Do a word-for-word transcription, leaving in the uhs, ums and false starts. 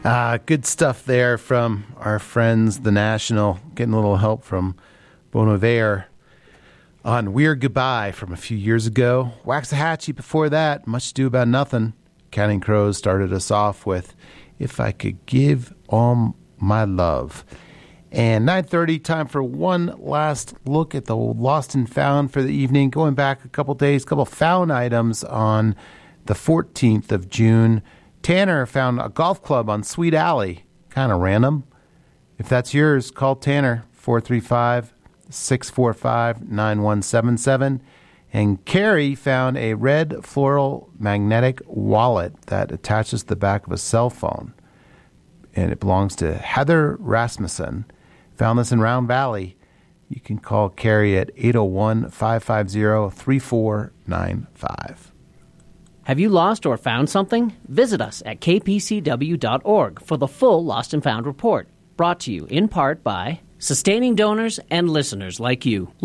Uh, good stuff there from our friends, The National. Getting a little help from Bon Iver on Weird Goodbye from a few years ago. Waxahachie before that, Much Ado About Nothing. Counting Crows started us off with If I Could Give All My Love. And nine thirty, time for one last look at the Lost and Found for the evening. Going back a couple days, a couple found items on the fourteenth of June. Tanner found a golf club on Sweet Alley. Kind of random. If that's yours, call Tanner, four three five, six four five, nine one seven seven. And Carrie found a red floral magnetic wallet that attaches to the back of a cell phone. And it belongs to Heather Rasmussen. Found this in Round Valley. You can call Carrie at eight oh one, five five zero, three four nine five. Have you lost or found something? Visit us at k p c w dot org for the full Lost and Found report, brought to you in part by sustaining donors and listeners like you.